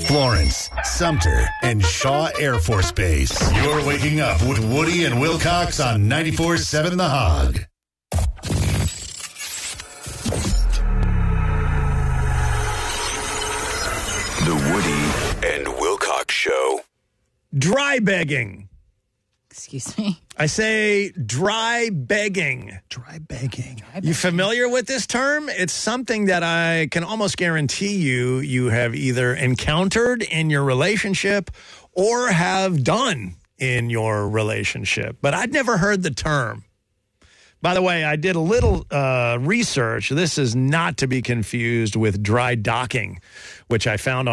Florence, Sumter, and Shaw Air Force Base. You're waking up with Woody and Wilcox on 94.7 The Hog. The Woody and Wilcox Show. Dry begging. Excuse me? I say dry begging. Dry begging. You familiar with this term? It's something that I can almost guarantee you have either encountered in your relationship or have done in your relationship. But I'd never heard the term. By the way, I did a little research. This is not to be confused with dry docking, which I found on